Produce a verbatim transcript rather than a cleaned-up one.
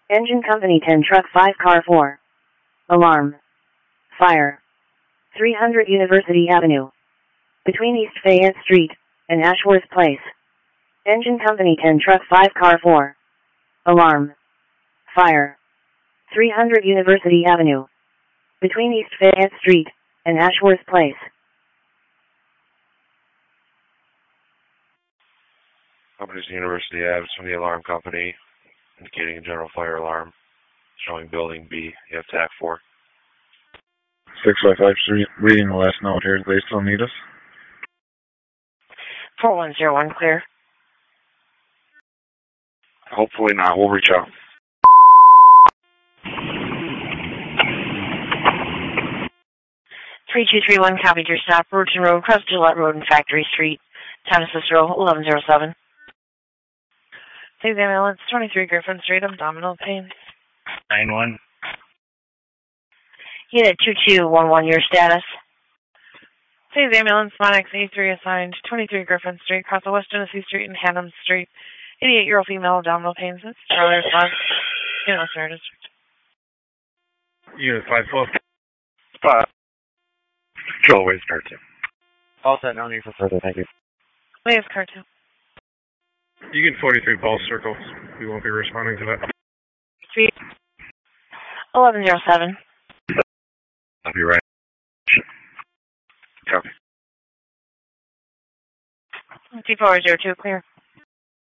Engine Company ten Truck five Car four. Alarm. Fire. three hundred University Avenue. Between East Fayette Street and Ashworth Place. Engine Company ten Truck five Car four. Alarm. Fire. three hundred University Avenue. Between East Fayette Street and Ashworth Place. Company's University Ave from the alarm company, indicating a general fire alarm, showing building B. You have T A C four. six five five Street, reading the last note here. Do they still need us? four one zero one, clear. Hopefully not. We'll reach out. three two three one, copied your stop. Roten Road, across Gillette Road and Factory Street. Thomas Cicero, eleven oh seven. Please ambulance, twenty-three Griffin Street, abdominal pain. nine one. Unit two two one one, your status. Please ambulance, Monex A three assigned, twenty-three Griffin Street, across the West Genesee Street and Hannum Street. eighty-eight-year-old female, abdominal pain. Since Charlie response. Unit Listener District. Unit five twelve. Spot. Control waves car two. All set, no need for further, thank you. Waves car two. You get forty-three Pulse Circle. We won't be responding to that. three eleven oh seven. I'll be right. Copy. T four zero two, clear.